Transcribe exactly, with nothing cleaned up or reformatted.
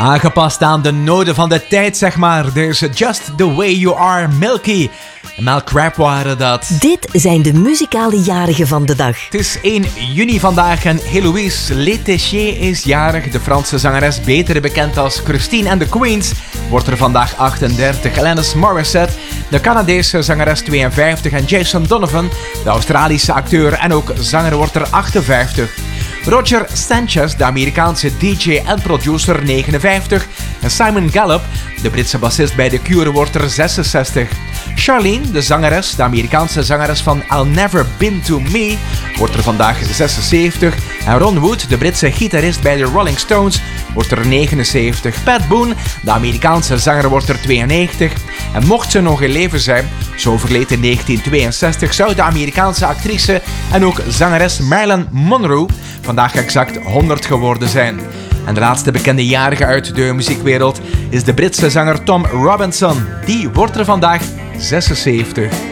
Aangepast aan de noden van de tijd, zeg maar. There's Just The Way You Are, Milky. Mel Crab waren dat. Dit zijn de muzikale jarigen van de dag. Het is één juni vandaag en Héloïse Letéchier is jarig. De Franse zangeres, beter bekend als Christine and the Queens, wordt er vandaag achtendertig. Alanis Morissette, de Canadese zangeres, tweeënvijftig. En Jason Donovan, de Australische acteur en ook zanger, wordt er achtenvijftig. Roger Sanchez, de Amerikaanse D J en producer, negenenvijftig. En Simon Gallup, de Britse bassist bij The Cure, wordt er zesenzestig. Charlene, de zangeres, de Amerikaanse zangeres van I'll Never Been To Me, wordt er vandaag zesenzeventig. En Ron Wood, de Britse gitarist bij de Rolling Stones, wordt er negenenzeventig. Pat Boone, de Amerikaanse zanger, wordt er tweeënnegentig. En mocht ze nog in leven zijn, zo overleed in negentien tweeënzestig, zou de Amerikaanse actrice en ook zangeres Marilyn Monroe vandaag exact honderd geworden zijn. En de laatste bekende jarige uit de muziekwereld is de Britse zanger Tom Robinson. Die wordt er vandaag zesenzeventig.